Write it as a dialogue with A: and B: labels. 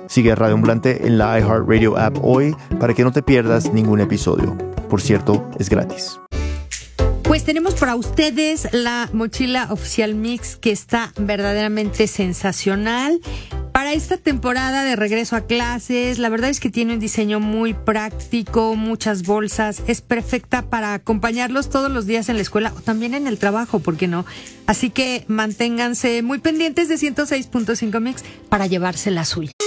A: Sigue a Radio Ambulante en la iHeartRadio app hoy para que no te pierdas ningún episodio. Por cierto, es gratis.
B: Pues tenemos para ustedes la mochila oficial Mix, que está verdaderamente sensacional. Para esta temporada de regreso a clases, la verdad es que tiene un diseño muy práctico, muchas bolsas, es perfecta para acompañarlos todos los días en la escuela o también en el trabajo, ¿por qué no? Así que manténganse muy pendientes de 106.5 Mix para llevarse la suya.